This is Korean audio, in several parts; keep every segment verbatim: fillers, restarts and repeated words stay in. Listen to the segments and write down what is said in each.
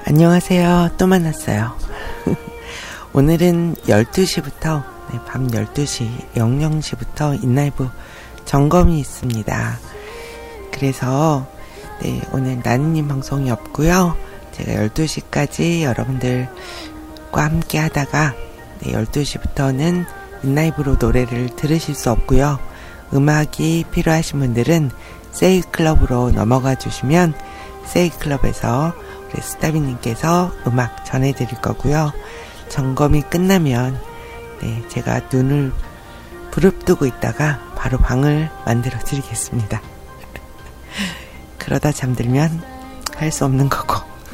안녕하세요. 또 만났어요. 오늘은 열두 시부터 네, 밤 열두 시 영 시부터 인라이브 점검이 있습니다. 그래서 네, 오늘 나는님 방송이 없고요. 제가 열두 시까지 여러분들과 함께 하다가 네, 열두 시부터는 인라이브로 노래를 들으실 수 없고요. 음악이 필요하신 분들은 세이클럽으로 넘어가 주시면 세이클럽에서 우리 스타비님께서 음악 전해드릴 거고요. 점검이 끝나면 네, 제가 눈을 부릅뜨고 있다가 바로 방을 만들어 드리겠습니다. 그러다 잠들면 할 수 없는 거고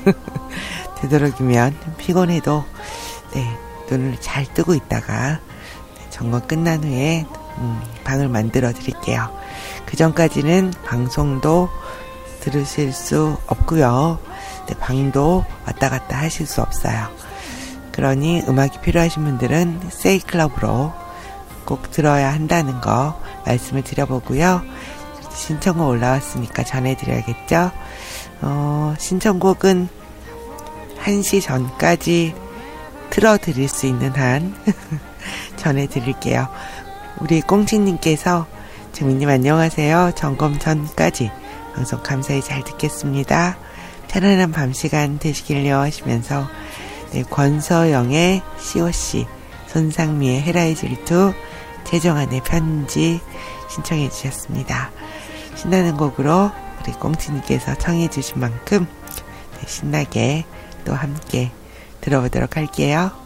되도록이면 피곤해도 네, 눈을 잘 뜨고 있다가 네, 점검 끝난 후에 음, 방을 만들어 드릴게요. 그 전까지는 방송도 들으실 수 없고요. 네, 방도 왔다 갔다 하실 수 없어요. 그러니 음악이 필요하신 분들은 세이클럽으로 꼭 들어야 한다는 거 말씀을 드려보고요. 신청곡 올라왔으니까 전해드려야겠죠. 어, 신청곡은 한 시 전까지 틀어드릴 수 있는 한 전해드릴게요. 우리 꽁치님께서 재민님 안녕하세요. 점검 전까지 방송 감사히 잘 듣겠습니다. 편안한 밤 시간 되시길요 하시면서 네, 권서영의 씨오씨, 손상미의 헤라의 질투, 최정한의 편지 신청해 주셨습니다. 신나는 곡으로 우리 꽁치님께서 청해 주신 만큼 네, 신나게 또 함께 들어보도록 할게요.